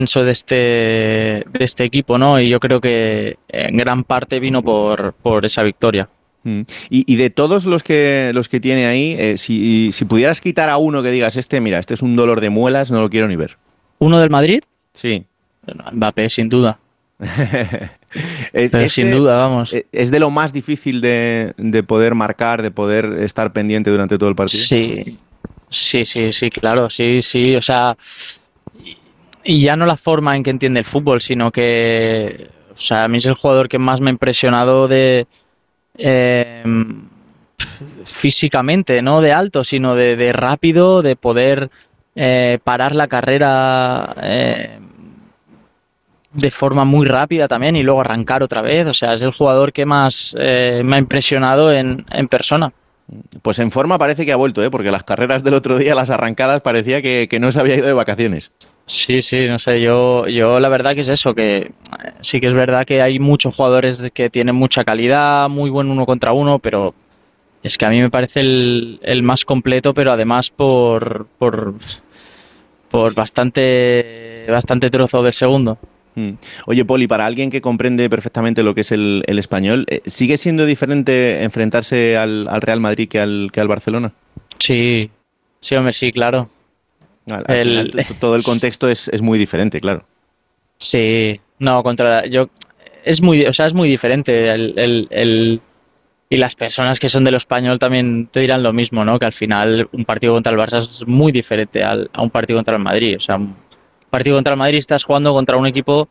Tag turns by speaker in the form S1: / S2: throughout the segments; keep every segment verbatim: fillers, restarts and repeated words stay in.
S1: ascenso de este, de este equipo, ¿no? Y yo creo que en gran parte vino por, por esa victoria.
S2: Mm. Y, y de todos los que los que tiene ahí, eh, si, si pudieras quitar a uno que digas, este, mira, este es un dolor de muelas, no lo quiero ni ver.
S1: Uno del Madrid,
S2: Sí.
S1: bueno, Mbappé, sin duda.
S2: Es,
S1: Pero sin
S2: ese,
S1: duda, vamos.
S2: eh, es de lo más difícil de, de poder marcar, de poder estar pendiente durante todo el partido.
S1: Sí, sí, sí, sí, claro, sí, sí. O sea, y ya no la forma en que entiende el fútbol, sino que, o sea, a mí es el jugador que más me ha impresionado de eh, físicamente, no de alto, sino de, de rápido, de poder eh, parar la carrera eh, de forma muy rápida también y luego arrancar otra vez. O sea, es el jugador que más eh, me ha impresionado en, en persona.
S2: Pues en forma parece que ha vuelto, ¿eh? Porque las carreras del otro día, las arrancadas, parecía que, que no se había ido de vacaciones.
S1: Sí, sí, no sé, yo, yo la verdad que es eso, que eh, sí que es verdad que hay muchos jugadores que tienen mucha calidad, muy buen uno contra uno, pero es que a mí me parece el, el más completo, pero además por, por, por bastante, bastante trozo del segundo.
S2: Mm. Oye, Poli, para alguien que comprende perfectamente lo que es el, el español, eh, ¿sigue siendo diferente enfrentarse al, al Real Madrid que al, que al Barcelona?
S1: Sí, sí, hombre, sí, claro.
S2: Al, al final
S1: El,
S2: t- t- todo el contexto es, es muy diferente, claro.
S1: sí, no, contra yo es muy, o sea, es muy diferente el, el, el- y las personas que son de lo español también te dirán lo mismo, ¿no? Que al final un partido contra el Barça es muy diferente al- a un partido contra el Madrid. O sea, un partido contra el Madrid estás jugando contra un equipo,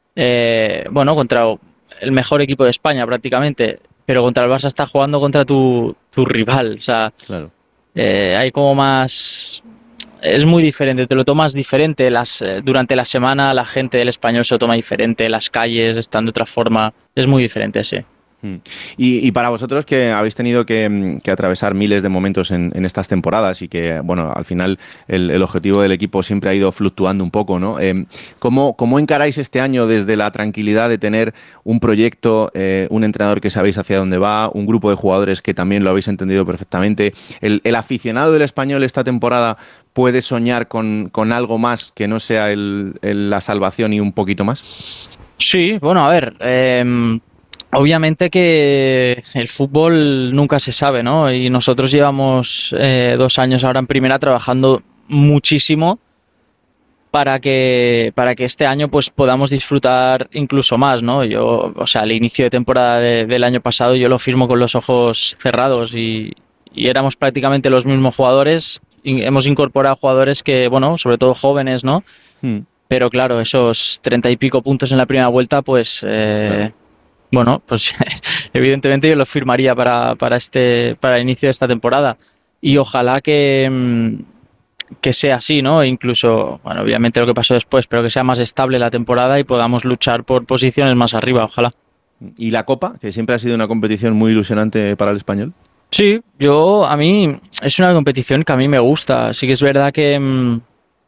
S1: eh, bueno, contra el mejor equipo de España prácticamente, pero contra el Barça estás jugando contra tu, tu rival. O sea,
S2: Claro.
S1: eh, hay como más... Es muy diferente, te lo tomas diferente. Las, eh, durante la semana la gente del español se lo toma diferente, las calles están de otra forma. Es muy diferente, sí.
S2: Mm. Y, y para vosotros que habéis tenido que, mm, que atravesar miles de momentos en, en estas temporadas y que, bueno, al final el, el objetivo del equipo siempre ha ido fluctuando un poco, ¿no? Eh, ¿cómo, cómo encaráis este año desde la tranquilidad de tener un proyecto, eh, un entrenador que sabéis hacia dónde va, un grupo de jugadores que también lo habéis entendido perfectamente? ¿El, el aficionado del español esta temporada puede soñar con, con algo más que no sea el- el- la salvación y un poquito más?
S1: Sí, bueno, a ver, em, obviamente que el fútbol nunca se sabe, ¿no? Y nosotros llevamos eh, dos años ahora en primera trabajando muchísimo para que, para que este año pues podamos disfrutar incluso más, ¿no? Yo, o sea, el inicio de temporada de- del año pasado yo lo firmo con los ojos cerrados y, y éramos prácticamente los mismos jugadores. Y hemos incorporado jugadores que, bueno, sobre todo jóvenes, ¿no?
S2: Mm,
S1: Pero claro, esos treinta y pico puntos en la primera vuelta, pues
S2: claro.
S1: eh, bueno, pues evidentemente yo lo firmaría para, para este, para el inicio de esta temporada. Y ojalá que, mm, que sea así, ¿no? E incluso, bueno, obviamente lo que pasó después, pero que sea más estable la temporada y podamos luchar por posiciones más arriba, ojalá.
S2: ¿Y la Copa, que siempre ha sido una competición muy ilusionante para el español?
S1: Sí, yo, a mí, es una competición que a mí me gusta. Sí que es verdad que mm,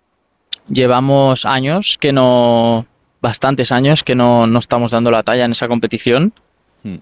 S1: llevamos años que no, bastantes años que no, no estamos dando la talla en esa competición.
S2: Mm.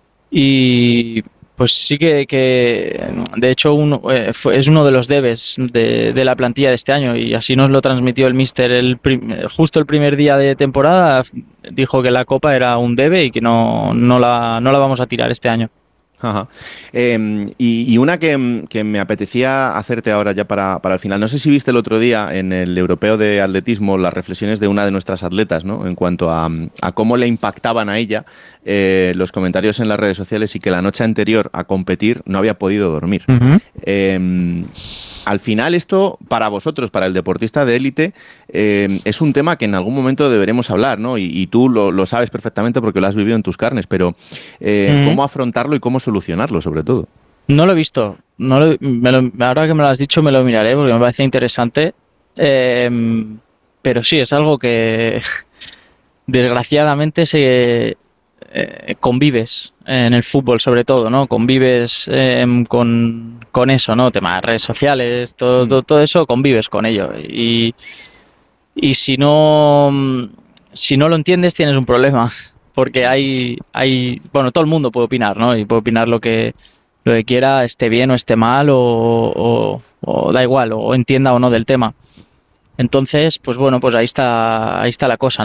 S1: Y pues sí que, que de hecho uno, eh, fue- es uno de los debes de, de la plantilla de este año y así nos lo transmitió el míster el prim- eh, justo el primer día de temporada. Dijo que la copa era un debe y que no, no la, no la vamos a tirar este año.
S2: Ajá. Eh, y, y una que, que me apetecía hacerte ahora ya para, para el final. No sé si viste el otro día en el Europeo de Atletismo las reflexiones de una de nuestras atletas, ¿no? En cuanto a, a cómo le impactaban a ella eh, los comentarios en las redes sociales y que la noche anterior a competir no había podido dormir.
S1: Ujú.
S2: Eh, Al final esto, para vosotros, para el deportista de élite, eh, es un tema que en algún momento deberemos hablar, ¿no? Y, y tú lo, lo sabes perfectamente porque lo has vivido en tus carnes, pero eh,
S1: Ujú.
S2: ¿cómo afrontarlo y cómo solucionarlo, sobre todo?
S1: No lo he visto. No lo- me lo- ahora que me lo has dicho me lo miraré porque me parece interesante. Eh, pero sí, es algo que desgraciadamente se eh, convives en el fútbol sobre todo, ¿no? Convives eh, con, con eso, ¿no? Temas de redes sociales, todo,
S2: Mm,
S1: todo, todo eso, convives con ello. Y, y si no, si no lo entiendes, tienes un problema. Porque hay, hay, bueno, todo el mundo puede opinar, ¿no? Y puede opinar lo que, lo que quiera, esté bien o esté mal, o, o- o da igual, o entienda o no del tema. Entonces, pues bueno, pues ahí está, ahí está la cosa.